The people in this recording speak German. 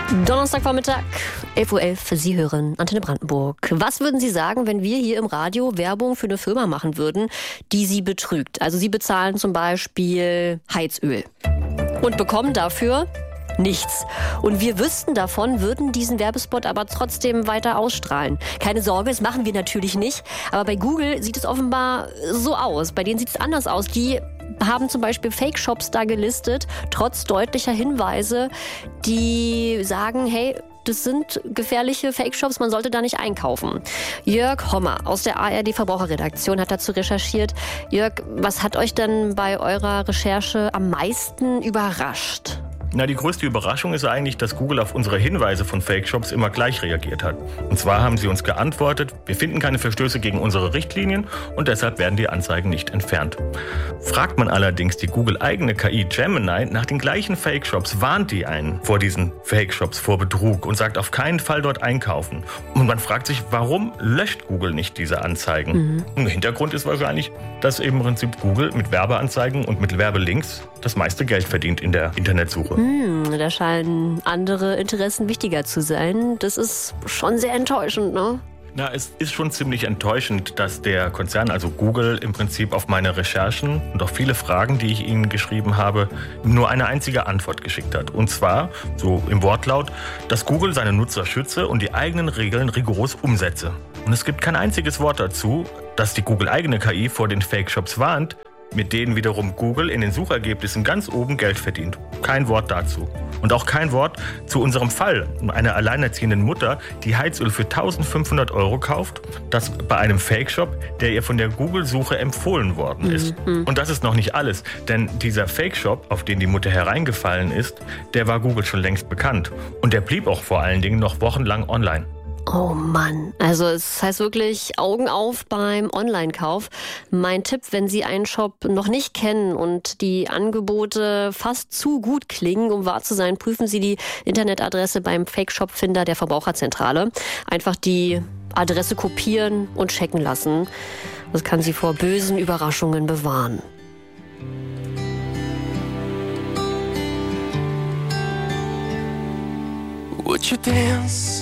Donnerstagvormittag, 11:11 Uhr, Sie hören Antenne Brandenburg. Was würden Sie sagen, wenn wir hier im Radio Werbung für eine Firma machen würden, die Sie betrügt? Also Sie bezahlen zum Beispiel Heizöl und bekommen dafür nichts. Und wir wüssten davon, würden diesen Werbespot aber trotzdem weiter ausstrahlen. Keine Sorge, das machen wir natürlich nicht. Aber bei Google sieht es offenbar so aus. Bei denen sieht es anders aus. Die haben zum Beispiel Fake-Shops da gelistet, trotz deutlicher Hinweise, die sagen, hey, das sind gefährliche Fake-Shops, man sollte da nicht einkaufen. Jörg Hommer aus der ARD-Verbraucherredaktion hat dazu recherchiert. Jörg, was hat euch denn bei eurer Recherche am meisten überrascht? Die größte Überraschung ist eigentlich, dass Google auf unsere Hinweise von Fake-Shops immer gleich reagiert hat. Und zwar haben sie uns geantwortet, wir finden keine Verstöße gegen unsere Richtlinien und deshalb werden die Anzeigen nicht entfernt. Fragt man allerdings die Google-eigene KI Gemini nach den gleichen Fake-Shops, warnt die einen vor diesen Fake-Shops, vor Betrug und sagt auf keinen Fall dort einkaufen. Und man fragt sich, warum löscht Google nicht diese Anzeigen? Und der Hintergrund ist wahrscheinlich, dass eben im Prinzip Google mit Werbeanzeigen und mit Werbelinks das meiste Geld verdient in der Internetsuche. Da scheinen andere Interessen wichtiger zu sein. Das ist schon sehr enttäuschend, ne? Es ist schon ziemlich enttäuschend, dass der Konzern, also Google, im Prinzip auf meine Recherchen und auf viele Fragen, die ich ihnen geschrieben habe, nur eine einzige Antwort geschickt hat. Und zwar, so im Wortlaut, dass Google seine Nutzer schütze und die eigenen Regeln rigoros umsetze. Und es gibt kein einziges Wort dazu, dass die Google-eigene KI vor den Fake-Shops warnt, mit denen wiederum Google in den Suchergebnissen ganz oben Geld verdient. Kein Wort dazu. Und auch kein Wort zu unserem Fall einer alleinerziehenden Mutter, die Heizöl für 1.500 € kauft, das bei einem Fake-Shop, der ihr von der Google-Suche empfohlen worden ist. Und das ist noch nicht alles, denn dieser Fake-Shop, auf den die Mutter hereingefallen ist, der war Google schon längst bekannt. Und der blieb auch vor allen Dingen noch wochenlang online. Oh Mann, also es heißt wirklich Augen auf beim Online-Kauf. Mein Tipp, wenn Sie einen Shop noch nicht kennen und die Angebote fast zu gut klingen, um wahr zu sein, prüfen Sie die Internetadresse beim Fake-Shop-Finder der Verbraucherzentrale. Einfach die Adresse kopieren und checken lassen. Das kann Sie vor bösen Überraschungen bewahren. Would you dance